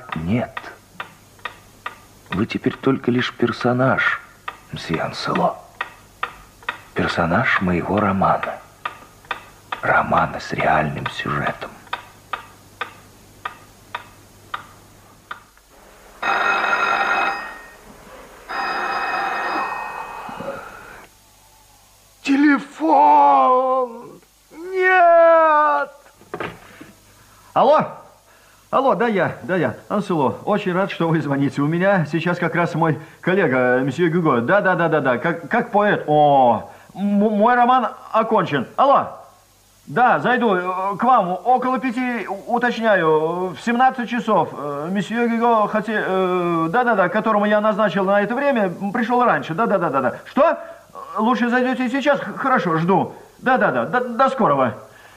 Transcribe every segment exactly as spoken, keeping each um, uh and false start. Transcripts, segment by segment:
Нет. Вы теперь только лишь персонаж, мсье Ансело. Персонаж моего романа. Романа с реальным сюжетом. Телефон! Нет! Алло! Алло, да я, да я, Ансело. Очень рад, что вы звоните. У меня сейчас как раз мой коллега, месье Гюго. Да, да, да, да, да. Как, как поэт. О, мой роман окончен. Алло! Да, зайду к вам около пяти, уточняю, в семнадцать часов. Месье Гюго, хотел, да-да-да, которому я назначил на это время, пришел раньше. Да-да-да-да. Что? Лучше зайдете сейчас? Хорошо, жду. Да-да-да, до, до скорого.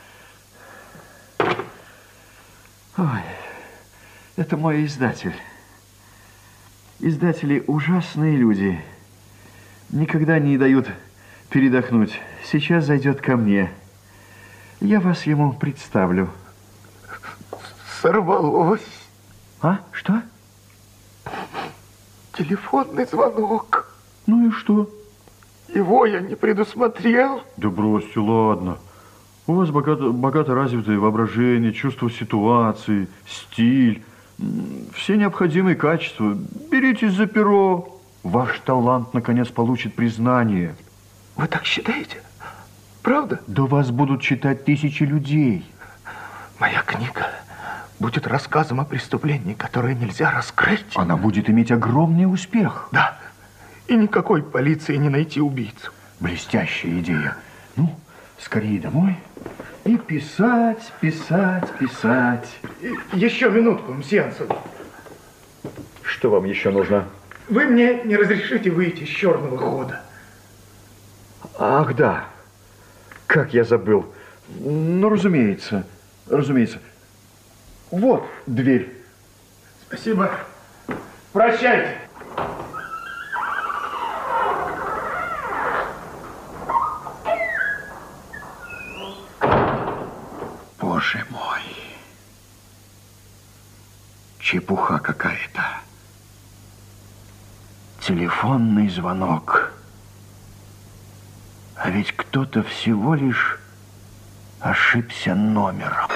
Ой, это мой издатель. Издатели ужасные люди. Никогда не дают передохнуть. Сейчас зайдет ко мне. Я вас ему представлю. Сорвалось. А? Что? Телефонный звонок. Ну и что? Его я не предусмотрел. Да бросьте, ладно. У вас богато, богато развитое воображение, чувство ситуации, стиль, все необходимые качества. Беритесь за перо. Ваш талант, наконец, получит признание. Вы так считаете? Правда? Да вас будут читать тысячи людей. Моя книга будет рассказом о преступлении, которое нельзя раскрыть. Она будет иметь огромный успех. Да. И никакой полиции не найти убийцу. Блестящая идея. Ну, скорее домой. И писать, писать, писать. И еще минутку, мсье Ансело. Что вам еще нужно? Вы мне не разрешите выйти с черного хода. Ах, да. Как я забыл. Ну, разумеется, разумеется. Вот дверь. Спасибо. Прощайте. Боже мой. Чепуха какая-то. Телефонный звонок. А ведь кто-то всего лишь ошибся номером.